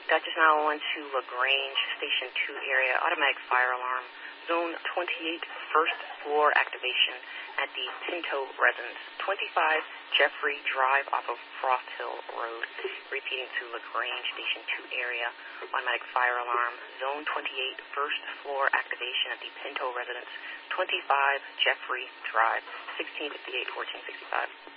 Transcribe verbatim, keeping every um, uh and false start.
Dutchess nine one one to LaGrange, Station two area, automatic fire alarm, Zone twenty-eight, first floor activation at the Pinto Residence, twenty-five Jeffrey Drive off of Frost Hill Road. Repeating to LaGrange, Station two area, automatic fire alarm, Zone twenty-eight, first floor activation at the Pinto Residence, twenty-five Jeffrey Drive, sixteen fifty-eight, fourteen sixty-five.